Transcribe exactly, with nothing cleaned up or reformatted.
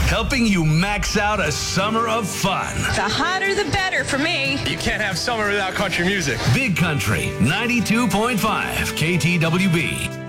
helping you max out a summer of fun. The hotter, the better for me. You can't have summer without country music. Big Country, ninety-two point five K T W B.